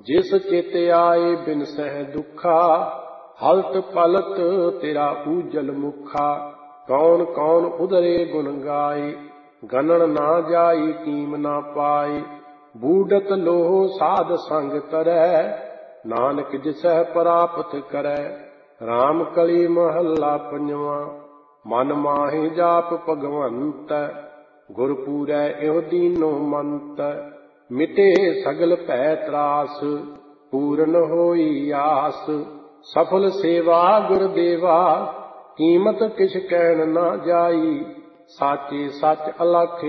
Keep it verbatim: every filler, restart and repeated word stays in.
जिस चित आए बिन सह दुखा, हलत पलत तेरा ऊजल मुखा। कौन कौन उदरे गुण गाए, गणन ना जाई कीम ना पाए। बूढ़त लोह साध संग तरੈ, नानक जिसह प्राप्त करੈ। राम कली महला पंजवा, मन माहि जाप भगवंत। गुरपुरै इह दीनो मंत, मिटे सगल भै त्रास। पूਰਨ होई आस, सफल सेवा गुरदेवा। कीमत किछ कहन ना जाई, साचे सच अलख